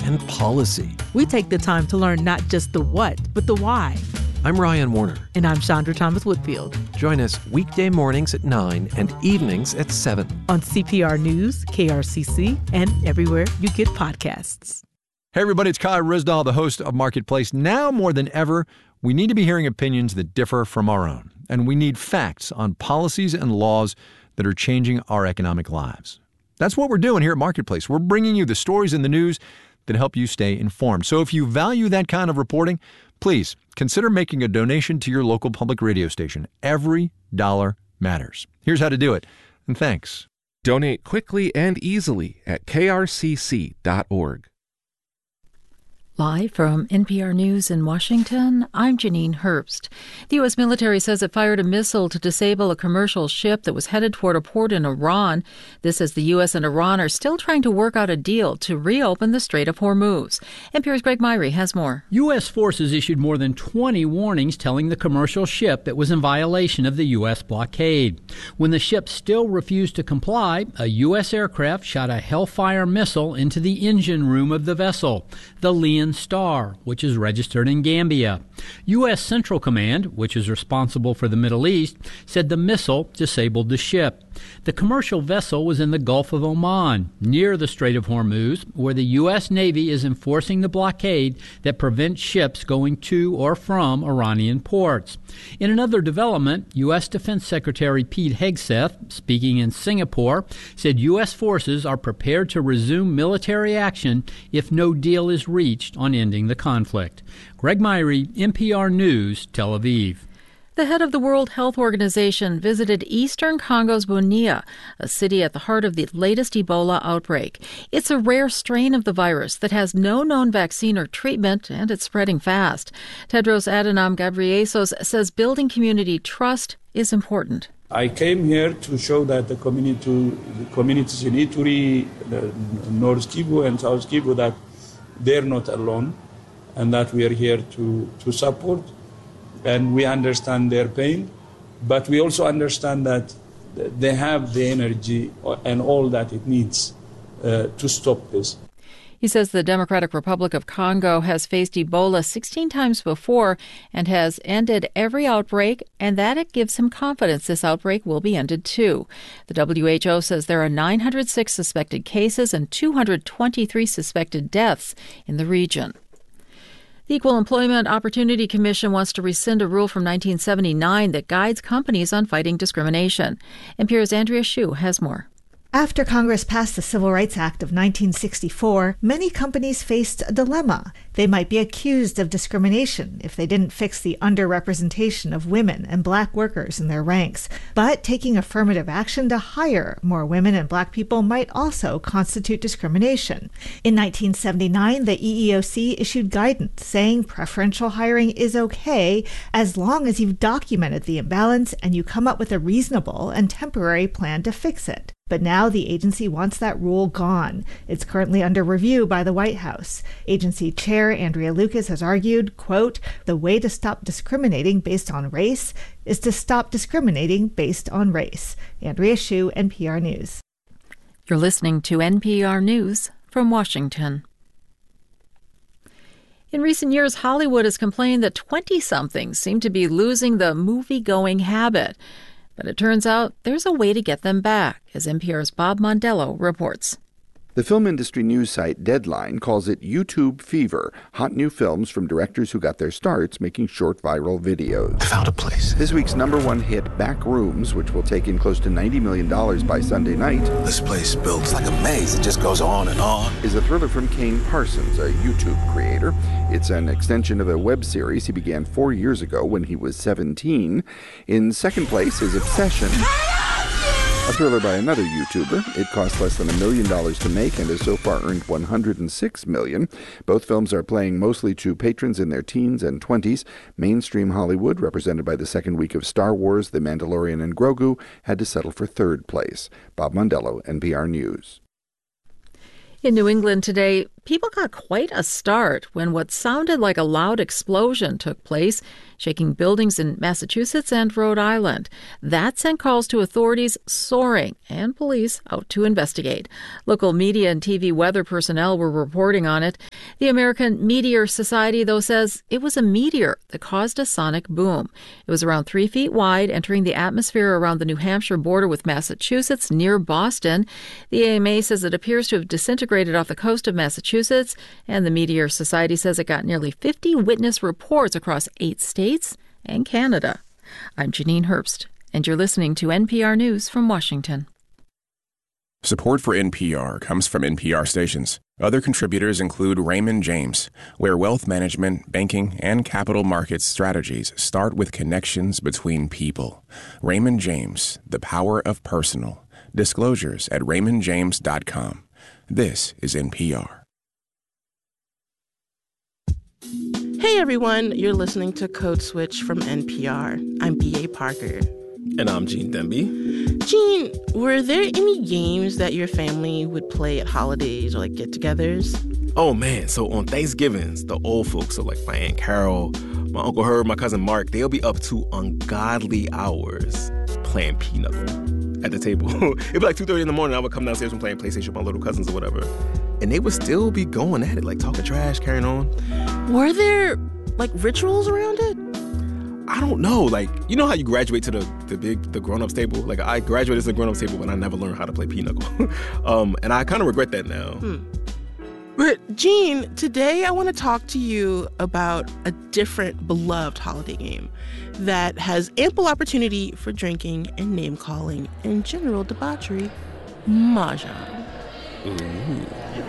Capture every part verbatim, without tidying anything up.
and policy. We take the time to learn not just the what, but the why. I'm Ryan Warner. And I'm Chandra Thomas Whitfield. Join us weekday mornings at nine and evenings at seven. On C P R News, K R C C, and everywhere you get podcasts. Hey everybody, it's Kai Ryssdal, the host of Marketplace. Now more than ever, we need to be hearing opinions that differ from our own. And we need facts on policies and laws that are changing our economic lives. That's what we're doing here at Marketplace. We're bringing you the stories in the news that help you stay informed. So if you value that kind of reporting, please consider making a donation to your local public radio station. Every dollar matters. Here's how to do it. And thanks. Donate quickly and easily at K R C C dot org. Live from N P R News in Washington, I'm Janine Herbst. The U S military says it fired a missile to disable a commercial ship that was headed toward a port in Iran. This as the U S and Iran are still trying to work out a deal to reopen the Strait of Hormuz. N P R's Greg Myrie has more. U S forces issued more than twenty warnings telling the commercial ship it was in violation of the U S blockade. When the ship still refused to comply, a U S aircraft shot a Hellfire missile into the engine room of the vessel, the Lion Star, which is registered in Gambia. U S Central Command, which is responsible for the Middle East, said the missile disabled the ship. The commercial vessel was in the Gulf of Oman, near the Strait of Hormuz, where the U S Navy is enforcing the blockade that prevents ships going to or from Iranian ports. In another development, U S Defense Secretary Pete Hegseth, speaking in Singapore, said U S forces are prepared to resume military action if no deal is reached on ending the conflict. Greg Myrie, N P R News, Tel Aviv. The head of the World Health Organization visited eastern Congo's Bunia, a city at the heart of the latest Ebola outbreak. It's a rare strain of the virus that has no known vaccine or treatment, and it's spreading fast. Tedros Adhanom Ghebreyesus says building community trust is important. I came here to show that the community, the communities in Ituri, North Kivu and South Kivu, that they're not alone, and that we are here to, to support. And we understand their pain, but we also understand that they have the energy and all that it needs uh, to stop this. He says the Democratic Republic of Congo has faced Ebola sixteen times before and has ended every outbreak, and that it gives him confidence this outbreak will be ended too. The W H O says there are nine hundred six suspected cases and two hundred twenty-three suspected deaths in the region. The Equal Employment Opportunity Commission wants to rescind a rule from nineteen seventy-nine that guides companies on fighting discrimination. N P R's Andrea Hsu has more. After Congress passed the Civil Rights Act of nineteen sixty-four, many companies faced a dilemma. They might be accused of discrimination if they didn't fix the underrepresentation of women and black workers in their ranks. But taking affirmative action to hire more women and black people might also constitute discrimination. In nineteen seventy-nine, the E E O C issued guidance saying preferential hiring is okay as long as you've documented the imbalance and you come up with a reasonable and temporary plan to fix it. But now the agency wants that rule gone. It's currently under review by the White House. Agency Chair Andrea Lucas has argued, quote, the way to stop discriminating based on race is to stop discriminating based on race. Andrea Hsu, N P R News. You're listening to N P R News from Washington. In recent years, Hollywood has complained that twenty-somethings seem to be losing the movie-going habit. But it turns out there's a way to get them back, as N P R's Bob Mondello reports. The film industry news site Deadline calls it YouTube fever, hot new films from directors who got their starts making short viral videos. I found a place. This week's number one hit, Backrooms, which will take in close to ninety million dollars by Sunday night. This place builds like a maze. It just goes on and on. Is a thriller from Kane Parsons, a YouTube creator. It's an extension of a web series he began four years ago when he was seventeen. In second place is Obsession, a thriller by another YouTuber. It cost less than a million dollars to make and has so far earned one hundred six million dollars. Both films are playing mostly to patrons in their teens and twenties. Mainstream Hollywood, represented by the second week of Star Wars, The Mandalorian, and Grogu, had to settle for third place. Bob Mondello, N P R News. In New England today, people got quite a start when what sounded like a loud explosion took place, shaking buildings in Massachusetts and Rhode Island. That sent calls to authorities soaring and police out to investigate. Local media and T V weather personnel were reporting on it. The American Meteor Society, though, says it was a meteor that caused a sonic boom. It was around three feet wide, entering the atmosphere around the New Hampshire border with Massachusetts near Boston. The A M A says it appears to have disintegrated off the coast of Massachusetts, and the Meteor Society says it got nearly fifty witness reports across eight states and Canada. I'm Janine Herbst, and you're listening to N P R News from Washington. Support for N P R comes from N P R stations. Other contributors include Raymond James, where wealth management, banking, and capital markets strategies start with connections between people. Raymond James, the power of personal. Disclosures at raymond james dot com. This is N P R. Hey everyone, you're listening to Code Switch from N P R. I'm B A Parker. And I'm Gene Demby. Gene, were there any games that your family would play at holidays or like get-togethers? Oh man, so on Thanksgivings, the old folks, so like my Aunt Carol, my Uncle Herb, my cousin Mark, they'll be up to ungodly hours playing Pinochle at the table. It'd be like two thirty in the morning, I would come downstairs and playing PlayStation with my little cousins or whatever. And they would still be going at it, like talking trash, carrying on. Were there like rituals around it? I don't know. Like, you know how you graduate to the, the big, the grown-ups table? Like, I graduated to the grown-ups table, but I never learned how to play Pinochle. um, and I kind of regret that now. Hmm. But, Gene, today I want to talk to you about a different beloved holiday game that has ample opportunity for drinking and name-calling and general debauchery. Mahjong. Ooh.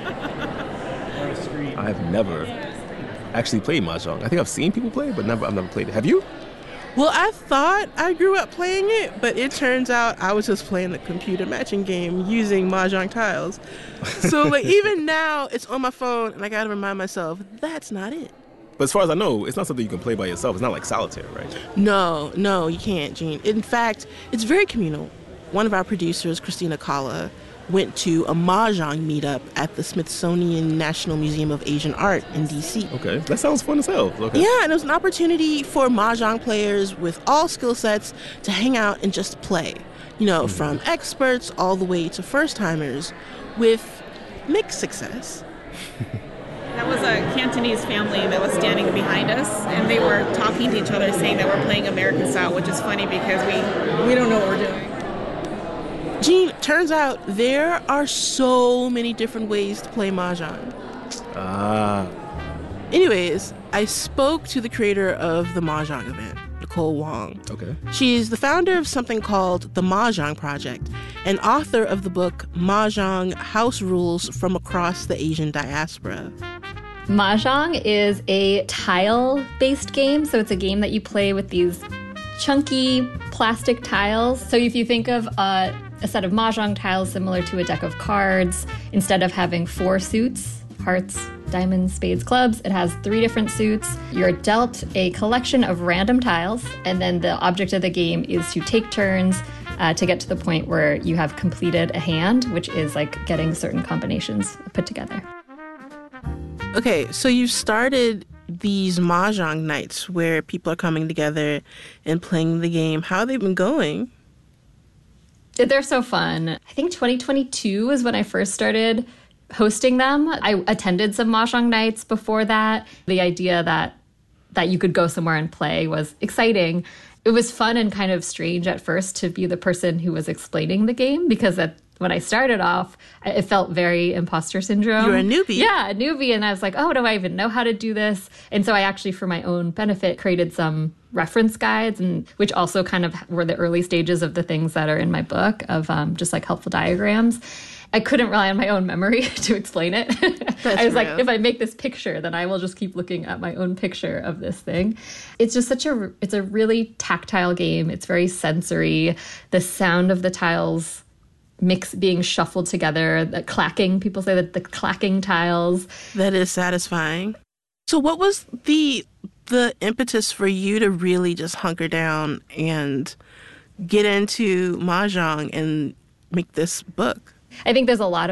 I've never actually played Mahjong. I think I've seen people play it, but never, I've never played it. Have you? Well, I thought I grew up playing it, but it turns out I was just playing the computer matching game using Mahjong tiles. So, like, even now, it's on my phone, and I gotta remind myself, that's not it. But as far as I know, it's not something you can play by yourself. It's not like solitaire, right? No, no, you can't, Gene. In fact, it's very communal. One of our producers, Christina Kalla, went to a Mahjong meetup at the Smithsonian National Museum of Asian Art in D C. Okay, that sounds fun as hell. Okay. Yeah, and it was an opportunity for Mahjong players with all skill sets to hang out and just play. You know, mm-hmm. from experts all the way to first-timers with mixed success. That was a Cantonese family that was standing behind us, and they were talking to each other saying that we're playing American style, which is funny because we, we don't know what we're doing. Gene, turns out there are so many different ways to play Mahjong. Ah. Anyways, I spoke to the creator of the Mahjong event, Nicole Wong. Okay. She's the founder of something called the Mahjong Project and author of the book Mahjong: House Rules from Across the Asian Diaspora. Mahjong is a tile-based game, so it's a game that you play with these chunky plastic tiles. So if you think of a, a set of Mahjong tiles similar to a deck of cards, instead of having four suits, hearts, diamonds, spades, clubs, it has three different suits. You're dealt a collection of random tiles, and then the object of the game is to take turns uh, to get to the point where you have completed a hand, which is like getting certain combinations put together. Okay, so you started these Mahjong nights where people are coming together and playing the game. How have they been going? They're so fun. I think twenty twenty-two was when I first started hosting them. I attended some Mahjong nights before that. The idea that that you could go somewhere and play was exciting. It was fun and kind of strange at first to be the person who was explaining the game, because at when I started off, it felt very imposter syndrome. You were a newbie. Yeah, a newbie. And I was like, oh, do I even know how to do this? And so I actually, for my own benefit, created some reference guides, and which also kind of were the early stages of the things that are in my book of um, just like helpful diagrams. I couldn't rely on my own memory to explain it. I was real. like, if I make this picture, then I will just keep looking at my own picture of this thing. It's just such a, it's a really tactile game. It's very sensory. The sound of the tiles mix being shuffled together, the clacking, people say that the clacking tiles. That is satisfying. So what was the the impetus for you to really just hunker down and get into Mahjong and make this book? I think there's a lot of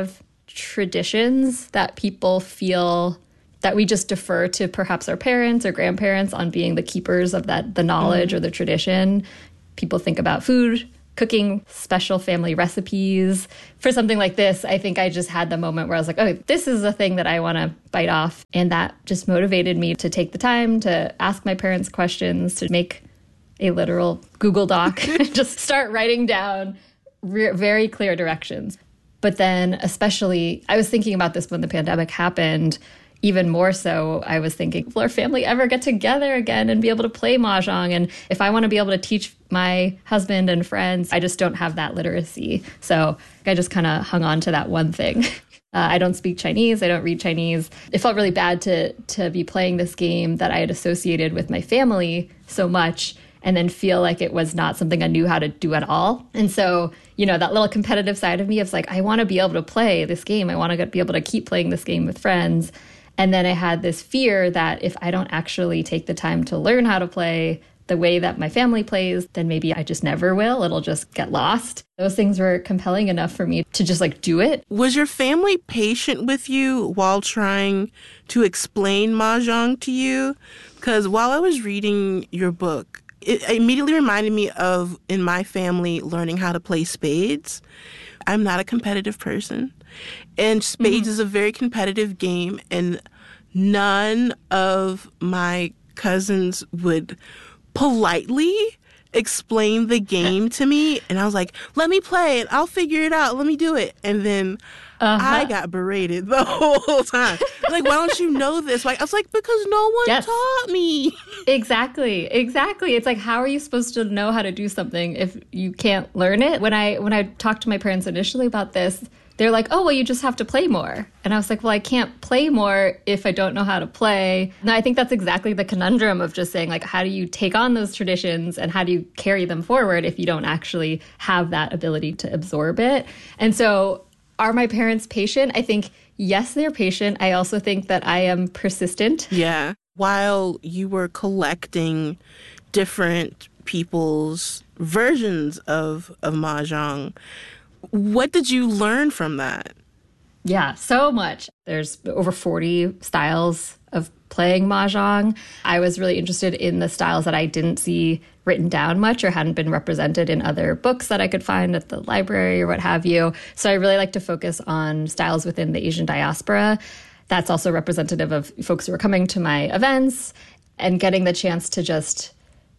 traditions that people feel that we just defer to perhaps our parents or grandparents on being the keepers of that, the knowledge mm-hmm. or the tradition. People think about food, cooking, special family recipes. For something like this, I think I just had the moment where I was like, oh, this is a thing that I want to bite off. And that just motivated me to take the time to ask my parents questions, to make a literal Google Doc, just start writing down re- very clear directions. But then especially, I was thinking about this when the pandemic happened. Even more so, I was thinking, will our family ever get together again and be able to play Mahjong? And if I want to be able to teach my husband and friends, I just don't have that literacy. So I just kind of hung on to that one thing. Uh, I don't speak Chinese. I don't read Chinese. It felt really bad to to be playing this game that I had associated with my family so much and then feel like it was not something I knew how to do at all. And so, you know, that little competitive side of me is like, I want to be able to play this game. I want to be able to keep playing this game with friends. And then I had this fear that if I don't actually take the time to learn how to play the way that my family plays, then maybe I just never will. It'll just get lost. Those things were compelling enough for me to just like do it. Was your family patient with you while trying to explain Mahjong to you? Because while I was reading your book, it immediately reminded me of, in my family, learning how to play spades. I'm not a competitive person. And spades mm-hmm. is a very competitive game, and none of my cousins would politely explain the game to me. And I was like, let me play it. I'll figure it out. Let me do it. And then uh-huh. I got berated the whole time. Like, why don't you know this? Like, I was like, because no one yes. taught me. Exactly. Exactly. It's like, how are you supposed to know how to do something if you can't learn it? When I when I talked to my parents initially about this, they're like, oh, well, you just have to play more. And I was like, well, I can't play more if I don't know how to play. And I think that's exactly the conundrum of just saying, like, how do you take on those traditions and how do you carry them forward if you don't actually have that ability to absorb it? And so are my parents patient? I think, yes, they're patient. I also think that I am persistent. Yeah. While you were collecting different people's versions of, of Mahjong, what did you learn from that? Yeah, so much. There's over forty styles of playing Mahjong. I was really interested in the styles that I didn't see written down much or hadn't been represented in other books that I could find at the library or what have you. So I really like to focus on styles within the Asian diaspora. That's also representative of folks who are coming to my events and getting the chance to just,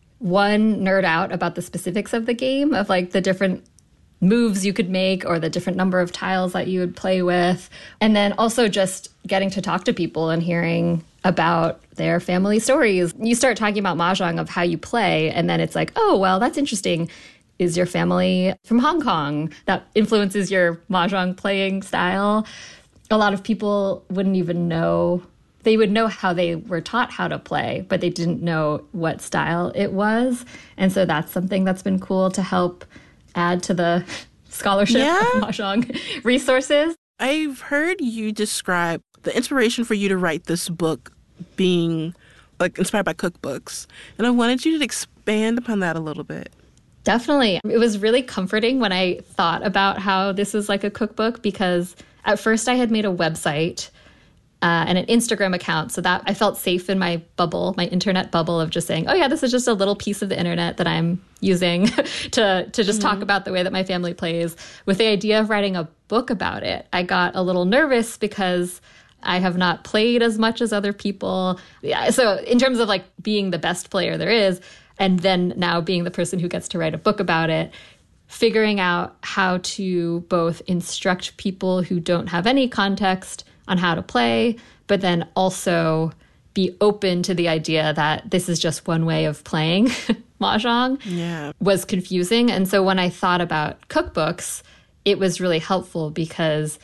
one, nerd out about the specifics of the game, of like the different moves you could make or the different number of tiles that you would play with. And then also just getting to talk to people and hearing about their family stories. You start talking about Mahjong of how you play, and then it's like, oh, well, that's interesting. Is your family from Hong Kong? That influences your Mahjong playing style. A lot of people wouldn't even know. They would know how they were taught how to play, but they didn't know what style it was. And so that's something that's been cool to help add to the scholarship yeah. of Mahjong resources. I've heard you describe the inspiration for you to write this book being like inspired by cookbooks. And I wanted you to expand upon that a little bit. Definitely. It was really comforting when I thought about how this is like a cookbook, because at first I had made a website Uh, and an Instagram account, so that I felt safe in my bubble, my internet bubble, of just saying, oh yeah, this is just a little piece of the internet that I'm using to to just mm-hmm. talk about the way that my family plays. With the idea of writing a book about it, I got a little nervous because I have not played as much as other people. Yeah, so in terms of like being the best player there is, and then now being the person who gets to write a book about it, figuring out how to both instruct people who don't have any context on how to play, but then also be open to the idea that this is just one way of playing Mahjong yeah. was confusing. And so when I thought about cookbooks, it was really helpful because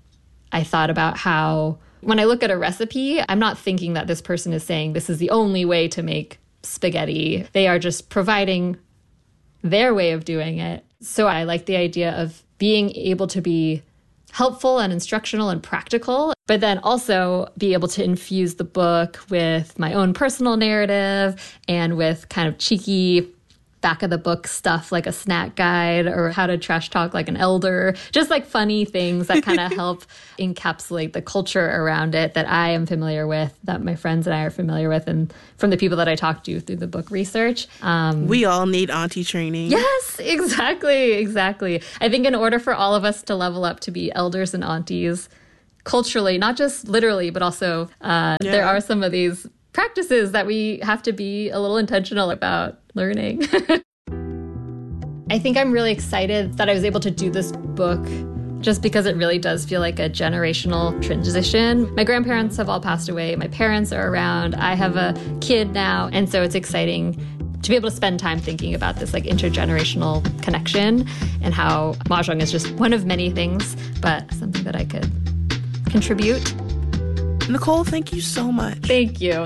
I thought about how when I look at a recipe, I'm not thinking that this person is saying this is the only way to make spaghetti. They are just providing their way of doing it. So I like the idea of being able to be helpful and instructional and practical, but then also be able to infuse the book with my own personal narrative and with kind of cheeky back of the book stuff like a snack guide or how to trash talk like an elder, just like funny things that kind of help encapsulate the culture around it that I am familiar with, that my friends and I are familiar with, and from the people that I talked to through the book research. Um, we all need auntie training. Yes, exactly, exactly. I think in order for all of us to level up to be elders and aunties culturally, not just literally, but also uh, yeah. there are some of these practices that we have to be a little intentional about learning. I think I'm really excited that I was able to do this book just because it really does feel like a generational transition. My grandparents have all passed away. My parents are around. I have a kid now. And so it's exciting to be able to spend time thinking about this like intergenerational connection and how Mahjong is just one of many things, but something that I could contribute. Nicole, thank you so much. Thank you.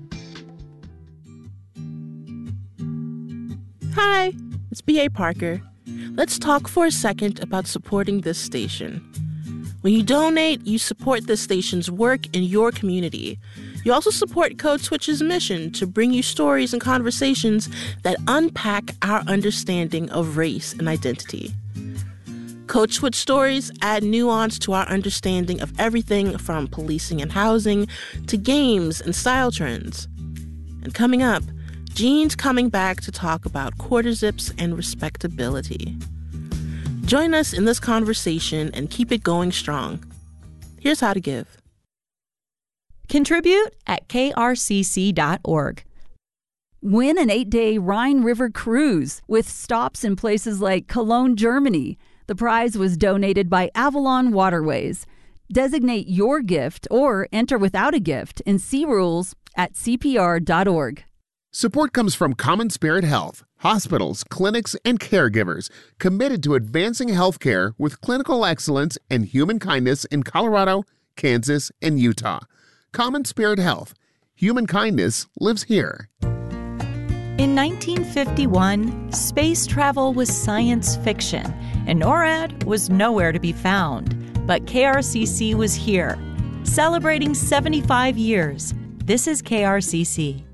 Hi, it's B A Parker. Let's talk for a second about supporting this station. When you donate, you support this station's work in your community. You also support Code Switch's mission to bring you stories and conversations that unpack our understanding of race and identity. Code Switch stories add nuance to our understanding of everything from policing and housing to games and style trends. And coming up, Jean's coming back to talk about quarter zips and respectability. Join us in this conversation and keep it going strong. Here's how to give. Contribute at K R C C dot org. Win an eight-day Rhine River cruise with stops in places like Cologne, Germany. The prize was donated by Avalon Waterways. Designate your gift or enter without a gift in Sea Rules at C P R dot org. Support comes from Common Spirit Health, hospitals, clinics, and caregivers committed to advancing healthcare with clinical excellence and human kindness in Colorado, Kansas, and Utah. Common Spirit Health. Human kindness lives here. In nineteen fifty-one, space travel was science fiction, and NORAD was nowhere to be found. But K R C C was here, celebrating seventy-five years. This is K R C C.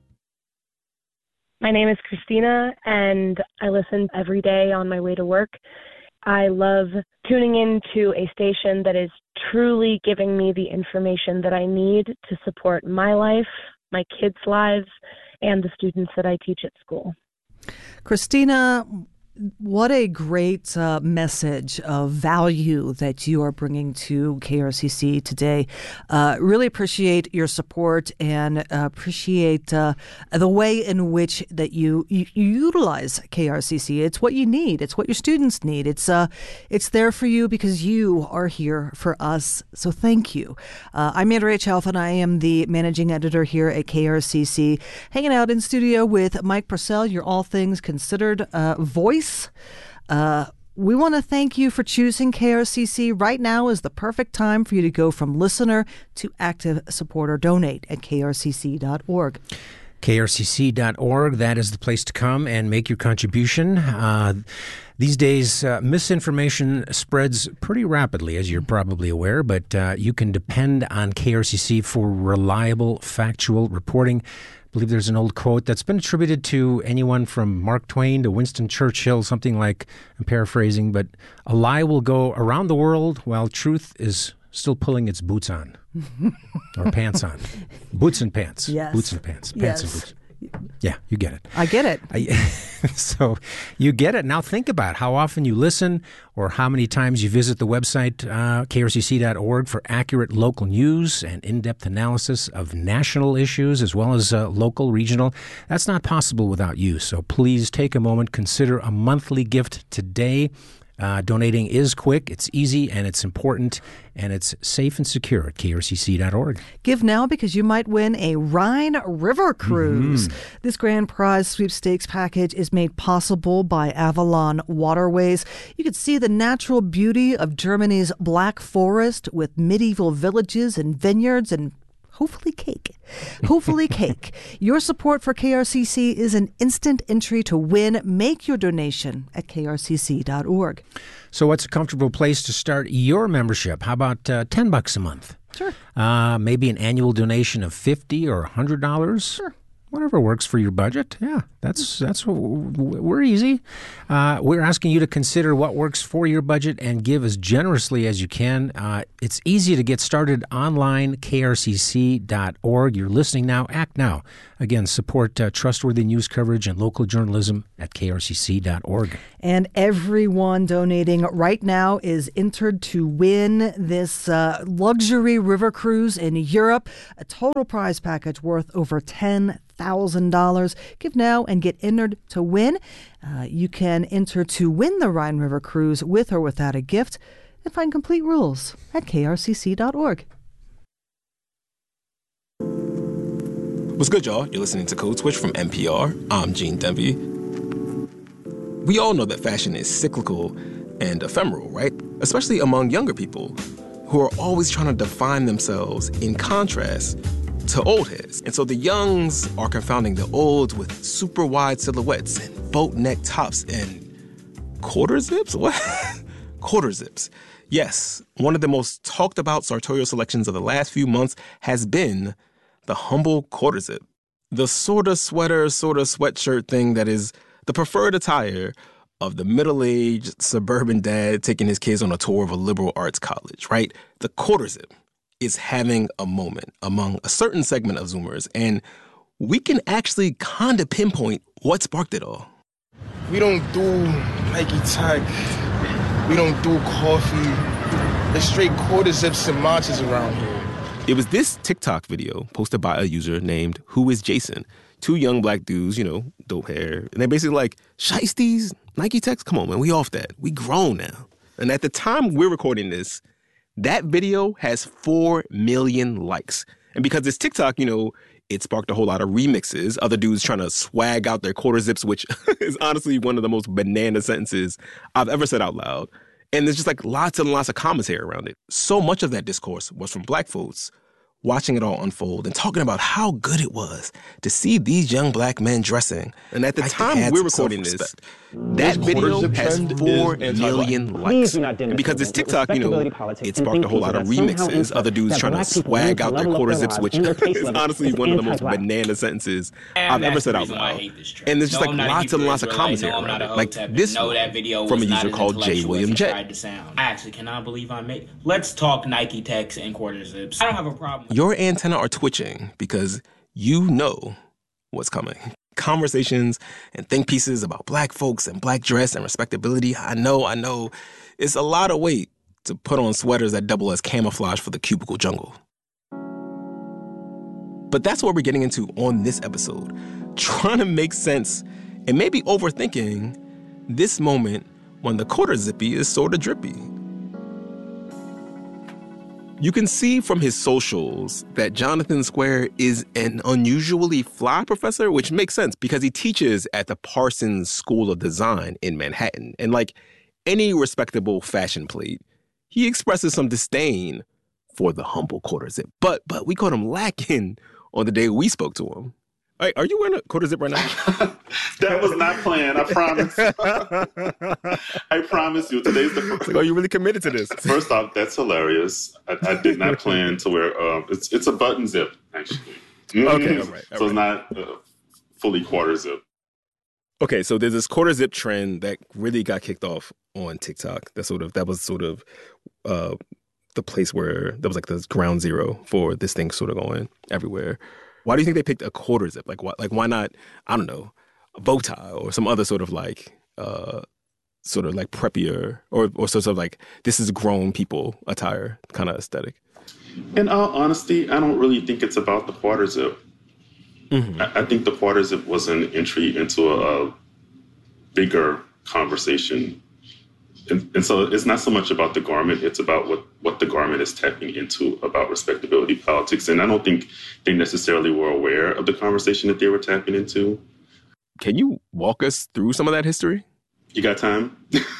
My name is Christina, and I listen every day on my way to work. I love tuning into a station that is truly giving me the information that I need to support my life, my kids' lives, and the students that I teach at school. Christina, what a great uh, message of value that you are bringing to K R C C today. Uh, really appreciate your support and uh, appreciate uh, the way in which that you, you, you utilize K R C C. It's what you need. It's what your students need. It's uh, it's there for you because you are here for us. So thank you. Uh, I'm Andrea H. Alpha, and I am the managing editor here at K R C C, hanging out in studio with Mike Purcell, your All Things Considered uh, voice. Uh, we want to thank you for choosing K R C C. Right now is the perfect time for you to go from listener to active supporter. Donate at K R C C dot org. K R C C dot org, that is the place to come and make your contribution. Uh, these days, uh, misinformation spreads pretty rapidly, as you're probably aware, but uh, you can depend on K R C C for reliable, factual reporting. I believe there's an old quote that's been attributed to anyone from Mark Twain to Winston Churchill, something like, I'm paraphrasing, but a lie will go around the world while truth is still pulling its boots on. Or pants on. Boots and pants. Yes. Boots and pants. Pants yes. and boots. Yeah, you get it. I get it. I, so you get it. Now think about how often you listen or how many times you visit the website, uh, K R C C dot org, for accurate local news and in-depth analysis of national issues as well as uh, local, regional. That's not possible without you. So please take a moment, consider a monthly gift today. Uh, donating is quick, it's easy, and it's important, and it's safe and secure at K R C C dot org. Give now because you might win a Rhine River cruise. Mm-hmm. This grand prize sweepstakes package is made possible by Avalon Waterways. You can see the natural beauty of Germany's Black Forest with medieval villages and vineyards and hopefully cake. Hopefully cake. Your support for K R C C is an instant entry to win. Make your donation at K R C C dot org. So what's a comfortable place to start your membership? How about uh, ten bucks a month? Sure. Uh, maybe an annual donation of fifty or one hundred dollars? Sure. Whatever works for your budget. Yeah, that's that's we're easy. Uh, we're asking you to consider what works for your budget and give as generously as you can. Uh, it's easy to get started online, K R C C dot org. You're listening now. Act now. Again, support uh, trustworthy news coverage and local journalism at K R C C dot org. And everyone donating right now is entered to win this uh, luxury river cruise in Europe, a total prize package worth over ten thousand dollars. Give now and get entered to win. Uh, you can enter to win the Rhine River Cruise with or without a gift, and find complete rules at K R C C dot org. What's good, y'all? You're listening to Code Switch from N P R. I'm Gene Demby. We all know that fashion is cyclical and ephemeral, right? Especially among younger people who are always trying to define themselves in contrast to old heads. And so the youngs are confounding the olds with super wide silhouettes and boat neck tops and quarter zips? What? Quarter zips. Yes, one of the most talked about sartorial selections of the last few months has been the humble quarter zip. The sort of sweater, sort of sweatshirt thing that is the preferred attire of the middle-aged suburban dad taking his kids on a tour of a liberal arts college, right? The quarter zip is having a moment among a certain segment of Zoomers, and we can actually kind of pinpoint what sparked it all. We don't do Nike Tech. We don't do coffee. There's straight quarter zips and marches around here. It was this TikTok video posted by a user named Who Is Jason. Two young black dudes, you know, dope hair. And they're basically like, shiesties, Nike Techs? Come on, man, we off that. We grown now. And at the time we're recording this, that video has four million likes. And because it's TikTok, you know, it sparked a whole lot of remixes. Other dudes trying to swag out their quarter zips, which is honestly one of the most banana sentences I've ever said out loud. And there's just like lots and lots of commentary around it. So much of that discourse was from black folks watching it all unfold and talking about how good it was to see these young black men dressing. And at the I time we're recording this, that video has four million likes. And because it's TikTok, you know, it sparked a whole lot of remixes. Other dudes trying to swag out their quarter zips, which is honestly one of the most banana sentences I've ever said out loud. And there's just like lots and lots of commentary around it. Like this from a user called J. William J. I actually cannot believe I made. Let's talk Nike Techs and quarter zips. I don't have a problem. Your antenna are twitching because you know what's coming. Conversations and think pieces about black folks and black dress and respectability. I know, I know. It's a lot of weight to put on sweaters that double as camouflage for the cubicle jungle. But that's what we're getting into on this episode. Trying to make sense and maybe overthinking this moment when the quarter zippy is sort of drippy. You can see from his socials that Jonathan Square is an unusually fly professor, which makes sense because he teaches at the Parsons School of Design in Manhattan. And like any respectable fashion plate, he expresses some disdain for the humble quarter zip. But but we caught him lacking on the day we spoke to him. Hey, are you wearing a quarter zip right now? That was not planned, I promise. I promise you, today's the first. Like, are you really committed to this? First off, that's hilarious. I, I did not plan to wear, uh, it's it's a button zip, actually. Mm-hmm. Okay, all right. All so right. it's not uh, fully quarter zip. Okay, so there's this quarter zip trend that really got kicked off on TikTok. That sort of, that was sort of uh, the place where there was like this ground zero for this thing sort of going everywhere. Why do you think they picked a quarter zip? Like, why, like, why not, I don't know, a bow tie or some other sort of like, uh, sort of like preppier or, or sort of like, this is grown people attire kind of aesthetic? In all honesty, I don't really think it's about the quarter zip. Mm-hmm. I, I think the quarter zip was an entry into a, a bigger conversation. And, and so it's not so much about the garment, it's about what, what the garment is tapping into about respectability politics. And I don't think they necessarily were aware of the conversation that they were tapping into. Can you walk us through some of that history? You got time?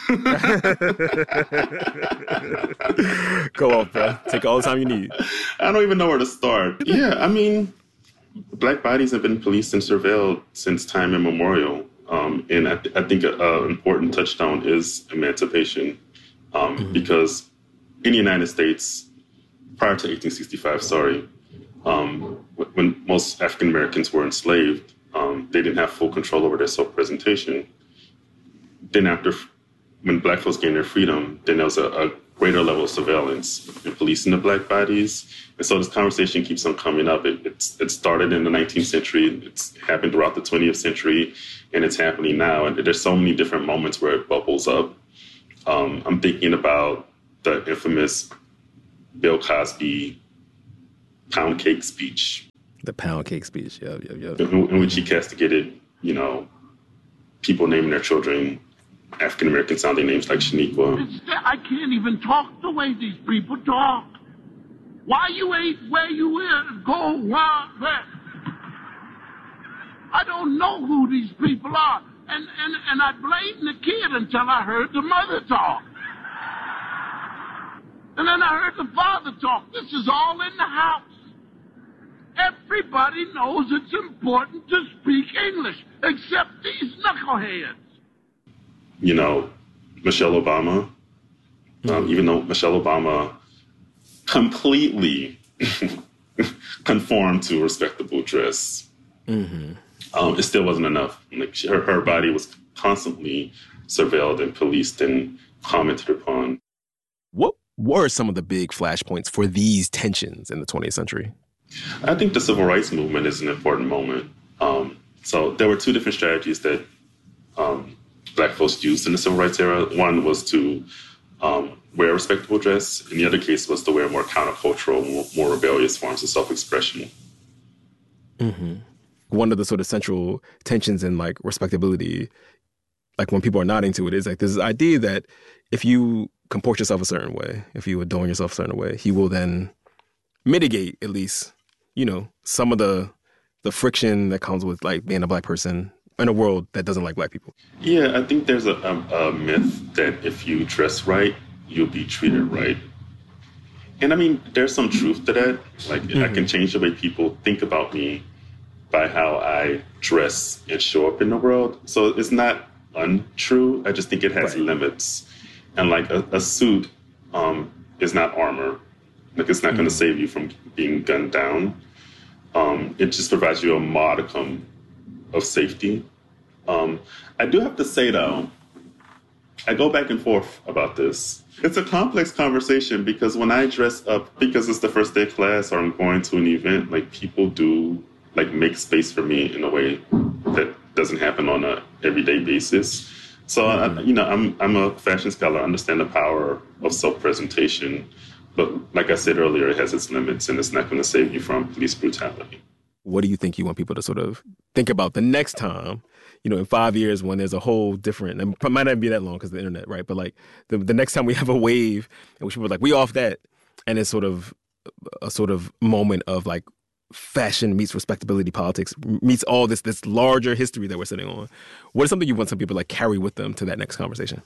Go off, bro. Take all the time you need. I don't even know where to start. Yeah, I mean, black bodies have been policed and surveilled since time immemorial. Um, and I, th- I think an important touchstone is emancipation, um, mm-hmm. because in the United States, prior to eighteen sixty-five, sorry, um, when most African Americans were enslaved, um, they didn't have full control over their self-presentation. Then after, when Black folks gained their freedom, then there was a, a greater level of surveillance and policing of Black bodies. And so this conversation keeps on coming up. It, it's, it started in the nineteenth century, it's happened throughout the twentieth century, and it's happening now. And there's so many different moments where it bubbles up. Um, I'm thinking about the infamous Bill Cosby pound cake speech. The pound cake speech, yeah, yeah, yeah. In, in which he castigated, you know, people naming their children African-American sounding names like Shaniqua. I can't even talk the way these people talk. Why you ain't where you is, go where, where? I don't know who these people are. And, and, and I blamed the kid until I heard the mother talk. And then I heard the father talk. This is all in the house. Everybody knows it's important to speak English, except these knuckleheads. You know, Michelle Obama, um, even though Michelle Obama completely conformed to a respectable dress, mm-hmm. um, it still wasn't enough. Like she, her, her body was constantly surveilled and policed and commented upon. What were some of the big flashpoints for these tensions in the twentieth century? I think the civil rights movement is an important moment. Um, so there were two different strategies that um, Black folks used in the civil rights era. One was to um, wear a respectable dress, and the other case was to wear more countercultural, more, more rebellious forms of self-expression. Mm-hmm. One of the sort of central tensions in like respectability, like when people are nodding to it, is like this idea that if you comport yourself a certain way, if you adorn yourself a certain way, he will then mitigate at least, you know, some of the the friction that comes with like being a Black person in a world that doesn't like Black people. Yeah, I think there's a, a, a myth that if you dress right, you'll be treated right. And I mean, there's some truth to that. Like, mm-hmm. I can change the way people think about me by how I dress and show up in the world. So it's not untrue. I just think it has right. limits. And like a, a suit um, is not armor. Like, it's not mm-hmm. going to save you from being gunned down. Um, it just provides you a modicum of safety. Um, I do have to say, though, I go back and forth about this. It's a complex conversation because when I dress up, because it's the first day of class or I'm going to an event, like people do like make space for me in a way that doesn't happen on a everyday basis. So, I, you know, I'm I'm a fashion scholar. I understand the power of self-presentation. But like I said earlier, it has its limits, and it's not going to save you from police brutality. What do you think you want people to sort of think about the next time, you know, in five years when there's a whole different, and it might not be that long because of the internet, right? But like the, the next time we have a wave in which people are like, we off that, and it's sort of a sort of moment of like fashion meets respectability politics, meets all this this larger history that we're sitting on. What is something you want some people to like carry with them to that next conversation?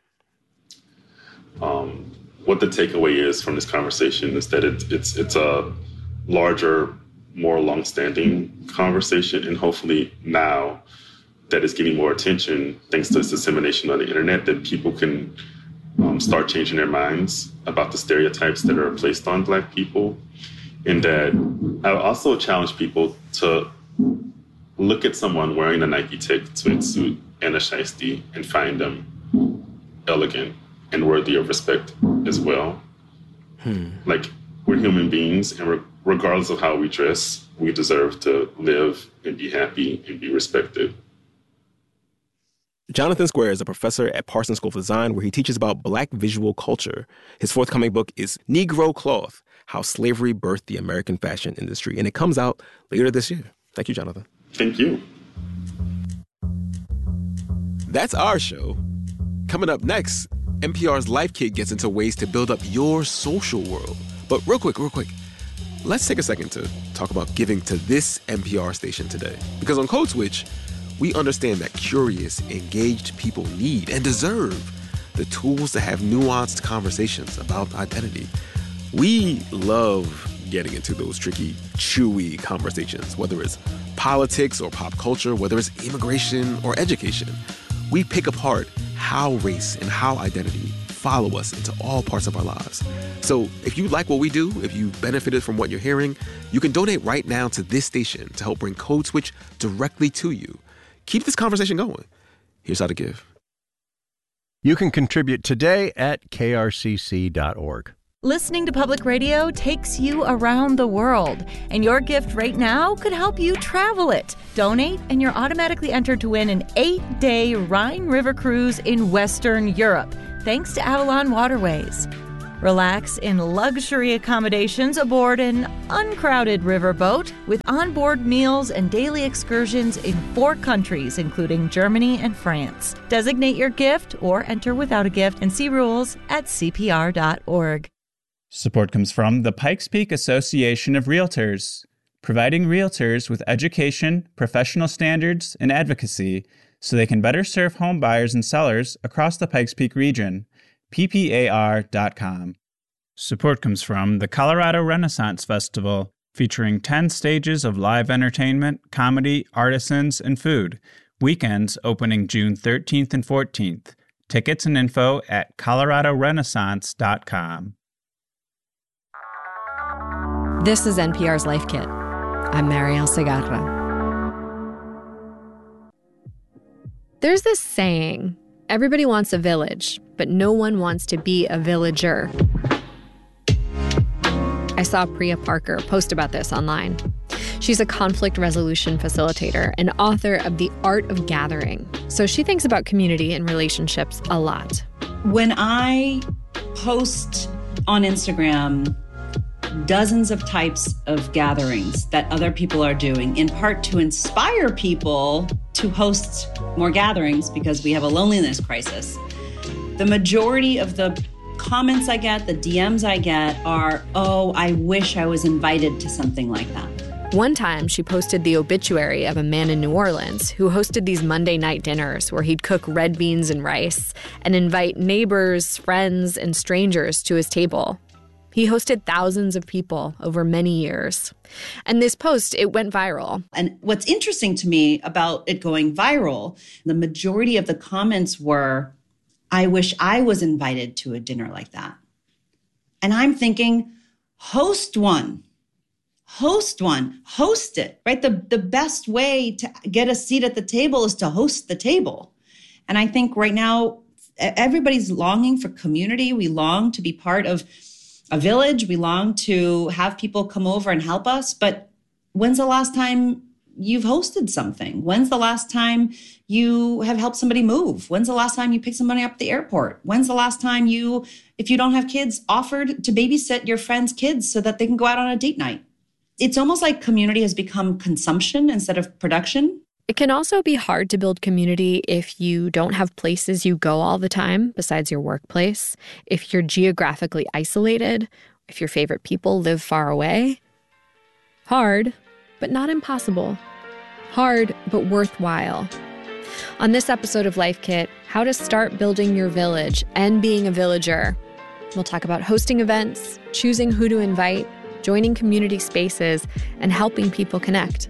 Um. What the takeaway is from this conversation is that it, it's it's a larger, more long-standing conversation, and hopefully now that it's getting more attention, thanks to its dissemination on the internet, that people can um, start changing their minds about the stereotypes that are placed on Black people. And that I also challenge people to look at someone wearing a Nike Tech tweed and a shiesty and find them elegant and worthy of respect as well. Hmm. Like, we're human beings, and re- regardless of how we dress, we deserve to live and be happy and be respected. Jonathan Square is a professor at Parsons School of Design, where he teaches about Black visual culture. His forthcoming book is Negro Cloth: How Slavery Birthed the American Fashion Industry, and it comes out later this year. Thank you, Jonathan. Thank you. That's our show. Coming up next, N P R's Life Kit gets into ways to build up your social world. But real quick, real quick, let's take a second to talk about giving to this N P R station today. Because on Code Switch, we understand that curious, engaged people need and deserve the tools to have nuanced conversations about identity. We love getting into those tricky, chewy conversations, whether it's politics or pop culture, whether it's immigration or education. We pick apart how race and how identity follow us into all parts of our lives. So if you like what we do, if you benefited from what you're hearing, you can donate right now to this station to help bring Code Switch directly to you. Keep this conversation going. Here's how to give. You can contribute today at K R C C dot org. Listening to public radio takes you around the world, and your gift right now could help you travel it. Donate, and you're automatically entered to win an eight-day Rhine River cruise in Western Europe, thanks to Avalon Waterways. Relax in luxury accommodations aboard an uncrowded riverboat with onboard meals and daily excursions in four countries, including Germany and France. Designate your gift or enter without a gift and see rules at C P R dot org. Support comes from the Pikes Peak Association of Realtors, providing realtors with education, professional standards, and advocacy so they can better serve home buyers and sellers across the Pikes Peak region. P P A R dot com. Support comes from the Colorado Renaissance Festival, featuring ten stages of live entertainment, comedy, artisans, and food. Weekends opening June thirteenth and fourteenth. Tickets and info at colorado renaissance dot com. This is N P R's Life Kit. I'm Marielle Segarra. There's this saying, everybody wants a village, but no one wants to be a villager. I saw Priya Parker post about this online. She's a conflict resolution facilitator and author of The Art of Gathering. So she thinks about community and relationships a lot. When I post on Instagram dozens of types of gatherings that other people are doing, in part to inspire people to host more gatherings because we have a loneliness crisis, the majority of the comments I get, the D Ms I get are, oh, I wish I was invited to something like that. One time, she posted the obituary of a man in New Orleans who hosted these Monday night dinners where he'd cook red beans and rice and invite neighbors, friends, and strangers to his table. He hosted thousands of people over many years. And this post, it went viral. And what's interesting to me about it going viral, the majority of the comments were, I wish I was invited to a dinner like that. And I'm thinking, host one. Host one. Host it, right? The, the best way to get a seat at the table is to host the table. And I think right now, everybody's longing for community. We long to be part of a village. We long to have people come over and help us. But when's the last time you've hosted something? When's the last time you have helped somebody move? When's the last time you picked somebody up at the airport? When's the last time you, if you don't have kids, offered to babysit your friend's kids so that they can go out on a date night? It's almost like community has become consumption instead of production. It can also be hard to build community if you don't have places you go all the time besides your workplace, if you're geographically isolated, if your favorite people live far away. Hard, but not impossible. Hard, but worthwhile. On this episode of Life Kit, how to start building your village and being a villager. We'll talk about hosting events, choosing who to invite, joining community spaces, and helping people connect.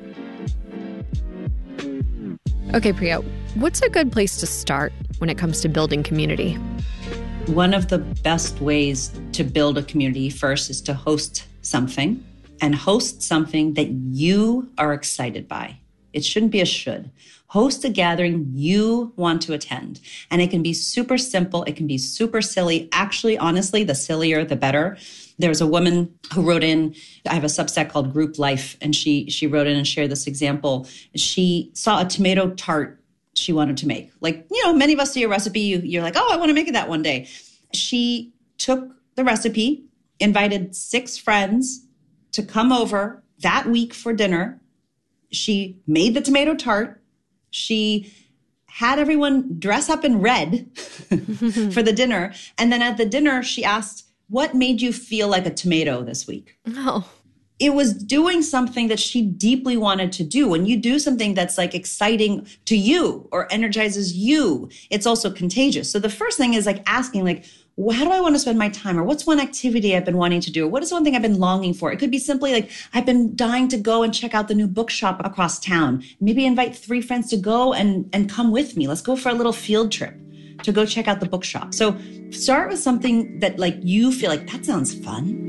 Okay, Priya, what's a good place to start when it comes to building community? One of the best ways to build a community first is to host something, and host something that you are excited by. It shouldn't be a should. Host a gathering you want to attend. And it can be super simple. It can be super silly. Actually, honestly, the sillier, the better. There's a woman who wrote in, I have a Substack called Group Life, and she she wrote in and shared this example. She saw a tomato tart she wanted to make. Like, you know, many of us see a recipe, you, you're like, oh, I want to make it that one day. She took the recipe, invited six friends to come over that week for dinner. She made the tomato tart. She had everyone dress up in red for the dinner. And then at the dinner, she asked, what made you feel like a tomato this week? Oh. It was doing something that she deeply wanted to do. When you do something that's like exciting to you or energizes you, it's also contagious. So the first thing is like asking like, well, how do I want to spend my time? Or what's one activity I've been wanting to do? Or what is one thing I've been longing for? It could be simply like, I've been dying to go and check out the new bookshop across town. Maybe invite three friends to go and, and come with me. Let's go for a little field trip. to go check out the bookshop. So start with something that like you feel like that sounds fun.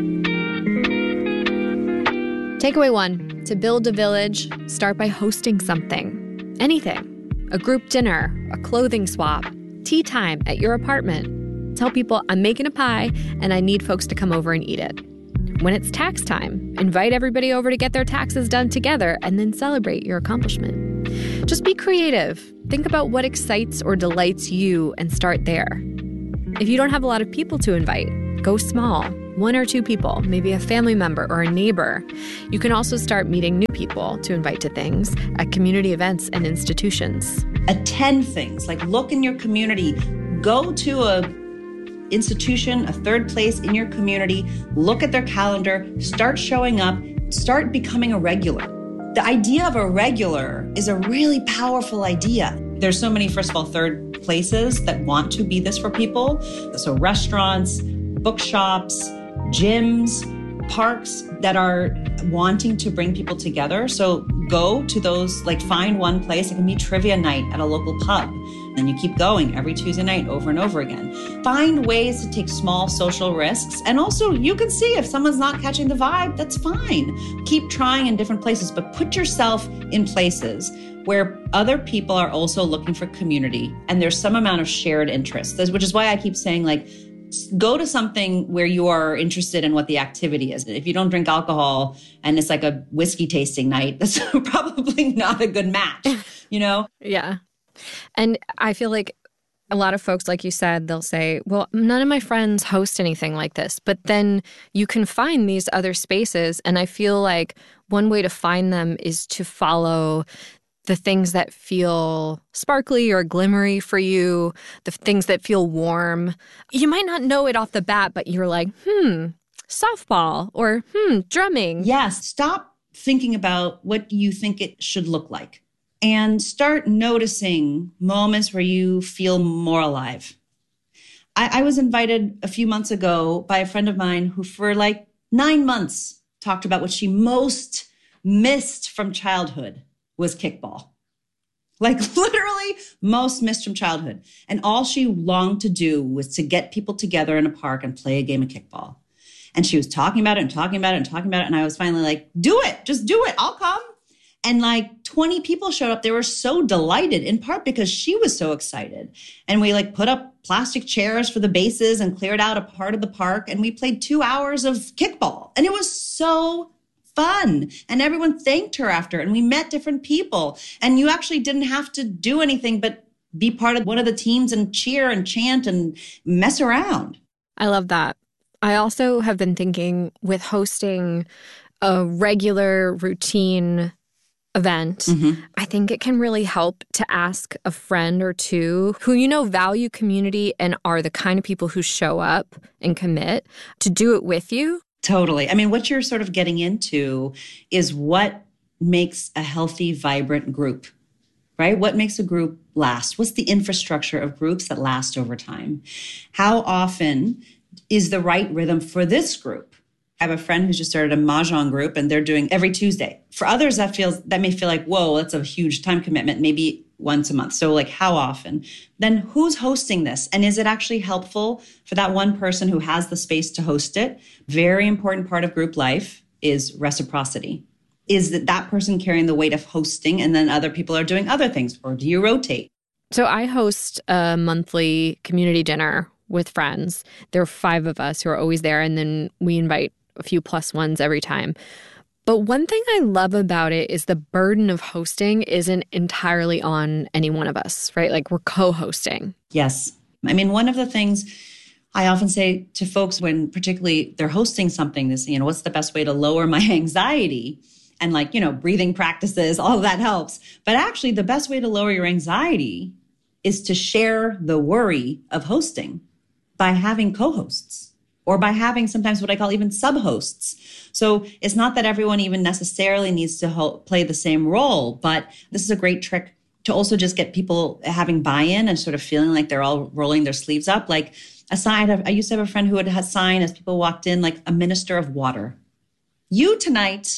Takeaway one, to build a village, start by hosting something. Anything. A group dinner, a clothing swap, tea time at your apartment. Tell people I'm making a pie and I need folks to come over and eat it. When it's tax time, invite everybody over to get their taxes done together and then celebrate your accomplishment. Just be creative. Think about what excites or delights you and start there. If you don't have a lot of people to invite, go small. One or two people, maybe a family member or a neighbor. You can also start meeting new people to invite to things at community events and institutions. Attend things, like look in your community. Go to a institution, a third place in your community, look at their calendar, start showing up, start becoming a regular. The idea of a regular is a really powerful idea. There's so many, first of all, third places that want to be this for people. So restaurants, bookshops, gyms, parks that are wanting to bring people together. So go to those, like find one place. It can be trivia night at a local pub. And you keep going every Tuesday night over and over again. Find ways to take small social risks. And also you can see if someone's not catching the vibe, that's fine. Keep trying in different places, but put yourself in places where other people are also looking for community. And there's some amount of shared interest, which is why I keep saying like, go to something where you are interested in what the activity is. If you don't drink alcohol and it's like a whiskey tasting night, that's probably not a good match, you know? Yeah. And I feel like a lot of folks, like you said, they'll say, well, none of my friends host anything like this. But then you can find these other spaces. And I feel like one way to find them is to follow the things that feel sparkly or glimmery for you, the things that feel warm. You might not know it off the bat, but you're like, hmm, softball or hmm, drumming. Yes. Stop thinking about what you think it should look like and start noticing moments where you feel more alive. I, I was invited a few months ago by a friend of mine who for like nine months talked about what she most missed from childhood was kickball. Like literally most missed from childhood. And all she longed to do was to get people together in a park and play a game of kickball. And she was talking about it and talking about it and talking about it. And I was finally like, do it, just do it. I'll come. And like twenty people showed up. They were so delighted, in part because she was so excited. And we like put up plastic chairs for the bases and cleared out a part of the park. And we played two hours of kickball. And it was so fun. And everyone thanked her after. And we met different people. And you actually didn't have to do anything but be part of one of the teams and cheer and chant and mess around. I love that. I also have been thinking with hosting a regular routine event, mm-hmm. I think it can really help to ask a friend or two who you know value community and are the kind of people who show up and commit to do it with you. Totally. I mean, what you're sort of getting into is what makes a healthy, vibrant group, right? What makes a group last? What's the infrastructure of groups that last over time? How often is the right rhythm for this group? I have a friend who's just started a Mahjong group and they're doing every Tuesday. For others, that feels that may feel like, whoa, that's a huge time commitment, maybe once a month. So like how often? Then who's hosting this? And is it actually helpful for that one person who has the space to host it? Very important part of group life is reciprocity. Is that that person carrying the weight of hosting and then other people are doing other things? Or do you rotate? So I host a monthly community dinner with friends. There are five of us who are always there. And then we invite a few plus ones every time. But one thing I love about it is the burden of hosting isn't entirely on any one of us, right? Like we're co-hosting. Yes. I mean, one of the things I often say to folks when particularly they're hosting something, this, you know, what's the best way to lower my anxiety? And like, you know, breathing practices, all of that helps. But actually the best way to lower your anxiety is to share the worry of hosting by having co-hosts. Or by having sometimes what I call even sub-hosts. So it's not that everyone even necessarily needs to ho- play the same role, but this is a great trick to also just get people having buy-in and sort of feeling like they're all rolling their sleeves up. Like a sign, I used to have a friend who would have a sign as people walked in, like a minister of water. You tonight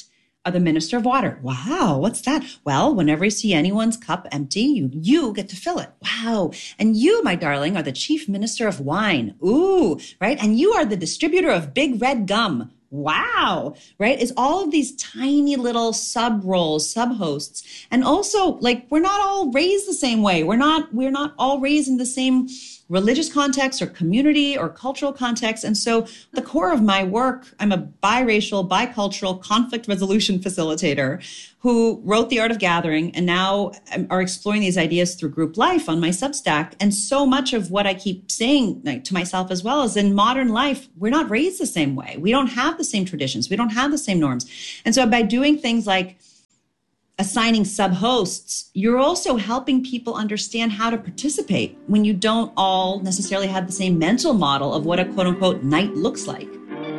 are the Minister of Water. Wow, what's that? Well, whenever you see anyone's cup empty, you, you get to fill it. Wow. And you, my darling, are the Chief Minister of Wine. Ooh, right? And you are the distributor of Big Red Gum. Wow, right? Is all of these tiny little sub roles, sub hosts. And also, like, we're not all raised the same way. We're not, we're not all raised in the same religious context or community or cultural context. And so the core of my work, I'm a biracial, bicultural conflict resolution facilitator who wrote The Art of Gathering and now are exploring these ideas through group life on my Substack. And so much of what I keep saying like, to myself as well is in modern life, we're not raised the same way. We don't have the same traditions. We don't have the same norms. And so by doing things like assigning sub-hosts, you're also helping people understand how to participate when you don't all necessarily have the same mental model of what a quote-unquote night looks like.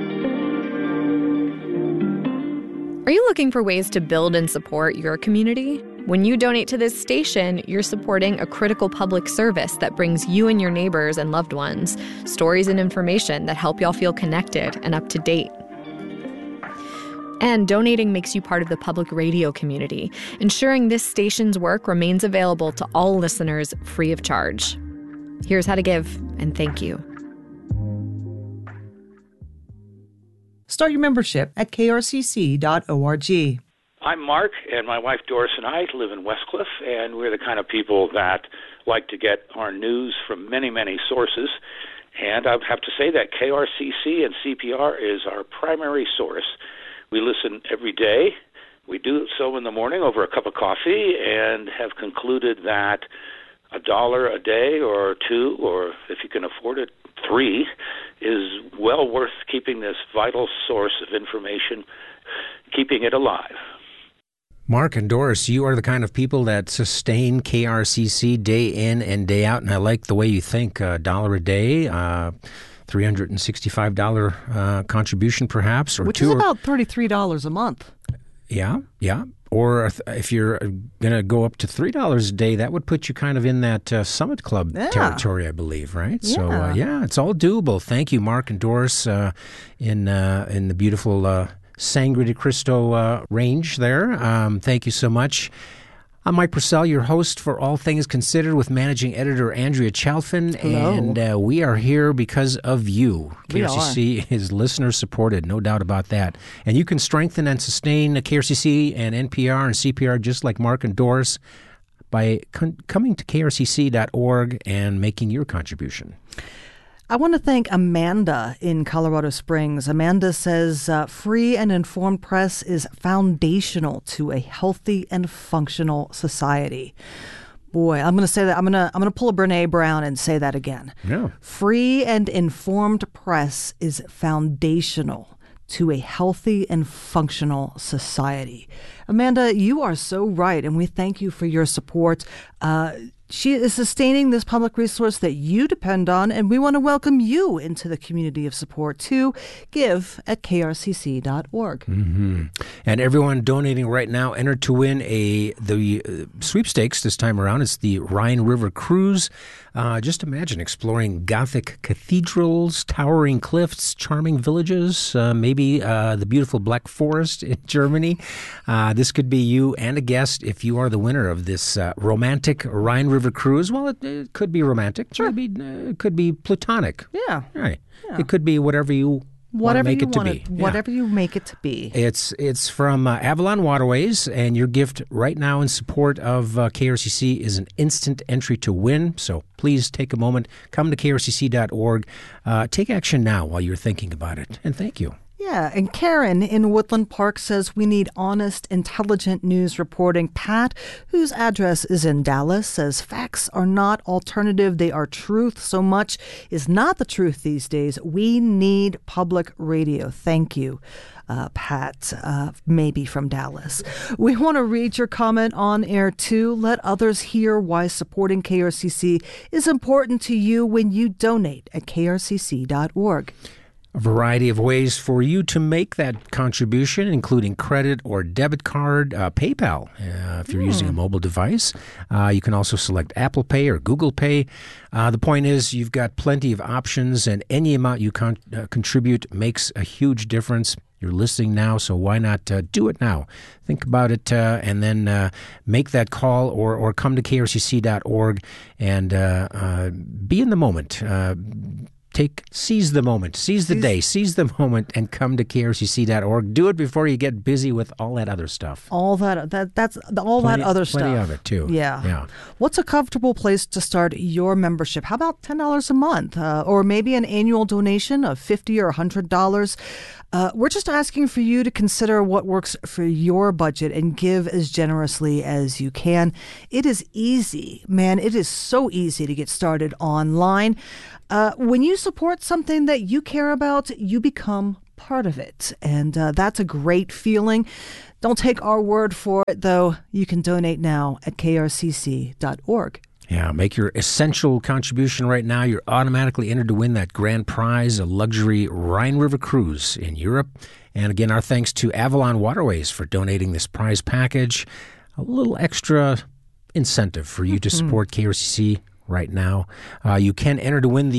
Are you looking for ways to build and support your community? When you donate to this station, you're supporting a critical public service that brings you and your neighbors and loved ones stories and information that help y'all feel connected and up to date. And donating makes you part of the public radio community, ensuring this station's work remains available to all listeners free of charge. Here's how to give, and thank you. Start your membership at k r c c dot org. I'm Mark, and my wife Doris and I live in Westcliff, and we're the kind of people that like to get our news from many, many sources. And I have to say that K R C C and C P R is our primary source. We listen every day. We do so in the morning over a cup of coffee and have concluded that a dollar a day or two, or if you can afford it, three, is well worth keeping this vital source of information, keeping it alive. Mark and Doris, you are the kind of people that sustain K R C C day in and day out, and I like the way you think. A dollar a day, uh, three hundred sixty-five dollars uh, contribution perhaps. Or Which two is or, about thirty-three dollars a month. Yeah, yeah. Or if, if you're going to go up to three dollars a day, that would put you kind of in that uh, Summit Club yeah. territory, I believe, right? Yeah. So, uh, yeah, it's all doable. Thank you, Mark and Doris, uh, in uh, in the beautiful uh, Sangre de Cristo uh, range there. Um, thank you so much. I'm Mike Purcell, your host for All Things Considered with managing editor Andrea Chalfin. Hello. And uh, we are here because of you. We K R C C is listener supported, no doubt about that. And you can strengthen and sustain K R C C and N P R and C P R just like Mark and Doris by con- coming to k r c c dot org and making your contribution. I want to thank Amanda in Colorado Springs. Amanda says uh, free and informed press is foundational to a healthy and functional society. Boy, I'm going to say that. I'm going to I'm going to pull a Brene Brown and say that again. Yeah. Free and informed press is foundational to a healthy and functional society. Amanda, you are so right, and we thank you for your support. Uh, She is sustaining this public resource that you depend on, and we want to welcome you into the community of support to give at k r c c dot org. Mm-hmm. And everyone donating right now entered to win a the uh, sweepstakes this time around. It's the Rhine River Cruise. Uh, just imagine exploring Gothic cathedrals, towering cliffs, charming villages, uh, maybe uh, the beautiful Black Forest in Germany. Uh, this could be you and a guest if you are the winner of this uh, romantic Rhine River Cruise. Well, it, it could be romantic. Sure. Maybe, uh, it could be platonic. Yeah. Right. Yeah. It could be whatever you Whatever make you it to want be. it, whatever you make it to be. It's it's from uh, Avalon Waterways, and your gift right now in support of uh, K R C C is an instant entry to win. So please take a moment, come to k r c c dot org, uh, take action now while you're thinking about it, and thank you. Yeah, and Karen in Woodland Park says we need honest, intelligent news reporting. Pat, whose address is in Dallas, says facts are not alternative, they are truth. So much is not the truth these days. We need public radio. Thank you, uh, Pat, uh, maybe from Dallas. We want to read your comment on air too. Let others hear why supporting K R C C is important to you when you donate at k r c c dot org. A variety of ways for you to make that contribution, including credit or debit card, uh, PayPal, uh, if you're mm. using a mobile device. Uh, you can also select Apple Pay or Google Pay. Uh, the point is you've got plenty of options, and any amount you con- uh, contribute makes a huge difference. You're listening now, so why not uh, do it now? Think about it uh, and then uh, make that call or, or come to K R C C dot org and uh, uh, be in the moment. Uh, Take seize the moment, seize the day, seize the moment, and come to K R C C dot org. Do it before you get busy with all that other stuff. All that that that's all plenty, that other plenty stuff. Plenty of it too. Yeah. Yeah. What's a comfortable place to start your membership? How about ten dollars a month, uh, or maybe an annual donation of fifty or a hundred dollars? Uh, we're just asking for you to consider what works for your budget and give as generously as you can. It is easy, man. It is so easy to get started online. Uh, when you support something that you care about, you become part of it. And uh, that's a great feeling. Don't take our word for it, though. You can donate now at K R C C dot org. Yeah, make your essential contribution right now. You're automatically entered to win that grand prize, a luxury Rhine River cruise in Europe. And again, our thanks to Avalon Waterways for donating this prize package. A little extra incentive for you to support K R C C right now. Uh, you can enter to win the